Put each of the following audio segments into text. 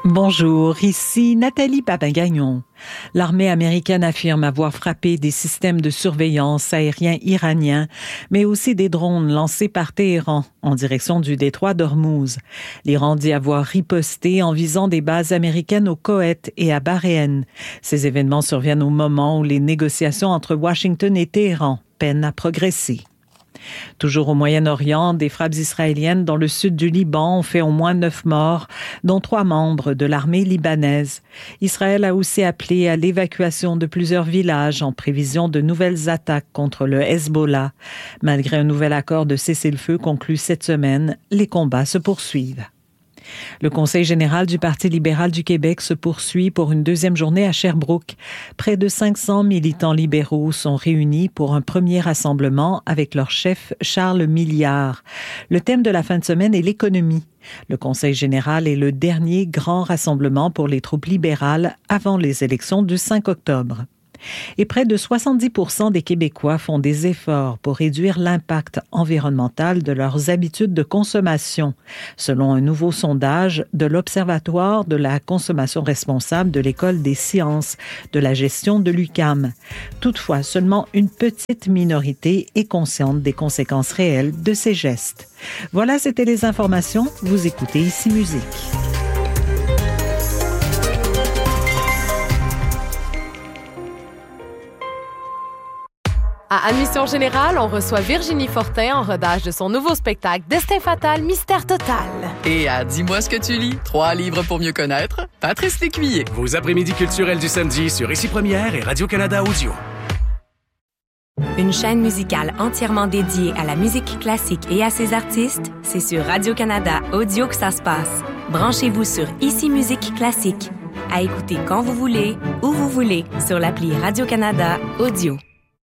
Bonjour, ici Nathalie Papagagnon. L'armée américaine affirme avoir frappé des systèmes de surveillance aériens iraniens, mais aussi des drones lancés par Téhéran en direction du détroit d'Ormuz. L'Iran dit avoir riposté en visant des bases américaines au Koweït et à Bahreïn. Ces événements surviennent au moment où les négociations entre Washington et Téhéran peinent à progresser. Toujours au Moyen-Orient, des frappes israéliennes dans le sud du Liban ont fait au moins 9 morts, dont 3 membres de l'armée libanaise. Israël a aussi appelé à l'évacuation de plusieurs villages en prévision de nouvelles attaques contre le Hezbollah. Malgré un nouvel accord de cessez-le-feu conclu cette semaine, les combats se poursuivent. Le Conseil général du Parti libéral du Québec se poursuit pour une deuxième journée à Sherbrooke. Près de 500 militants libéraux sont réunis pour un premier rassemblement avec leur chef Charles Milliard. Le thème de la fin de semaine est l'économie. Le Conseil général est le dernier grand rassemblement pour les troupes libérales avant les élections du 5 octobre. Et près de 70% des Québécois font des efforts pour réduire l'impact environnemental de leurs habitudes de consommation, selon un nouveau sondage de l'Observatoire de la consommation responsable de l'École des sciences de la gestion de l'UQAM. Toutefois, seulement une petite minorité est consciente des conséquences réelles de ces gestes. Voilà, c'était les informations. Vous écoutez Ici Musique. À Admission Générale, on reçoit Virginie Fortin en rodage de son nouveau spectacle Destin fatal, mystère total. Et à Dis-moi ce que tu lis, 3 livres pour mieux connaître, Patrice Lécuyer. Vos après-midi culturels du samedi sur Ici Première et Radio-Canada Audio. Une chaîne musicale entièrement dédiée à la musique classique et à ses artistes, c'est sur Radio-Canada Audio que ça se passe. Branchez-vous sur Ici Musique Classique. À écouter quand vous voulez, où vous voulez, sur l'appli Radio-Canada Audio.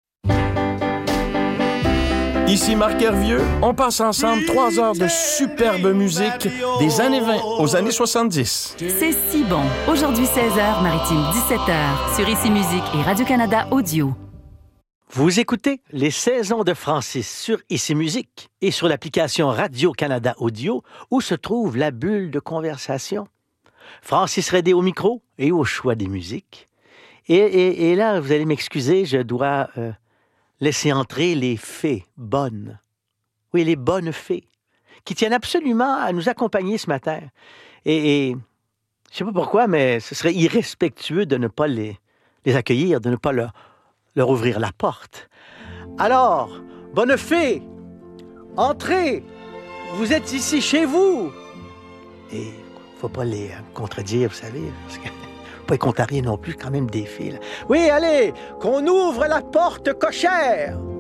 Ici Marc Hervieux, on passe ensemble 3 heures de superbe musique des années 20 aux années 70. C'est si bon. Aujourd'hui 16h, Maritime 17h, sur Ici Musique et Radio-Canada Audio. Vous écoutez Les Saisons de Francis sur Ici Musique et sur l'application Radio-Canada Audio où se trouve la bulle de conversation. Francis Redé au micro et au choix des musiques. Et là, vous allez m'excuser, je dois... laisser entrer les fées bonnes. Oui, les bonnes fées, qui tiennent absolument à nous accompagner ce matin. Et je ne sais pas pourquoi, mais ce serait irrespectueux de ne pas les accueillir, de ne pas leur ouvrir la porte. Alors, bonnes fées, entrez, vous êtes ici chez vous. Et il ne faut pas les contredire, vous savez, parce que... pas contrarier non plus, quand même des fils. Oui, allez, qu'on ouvre la porte cochère.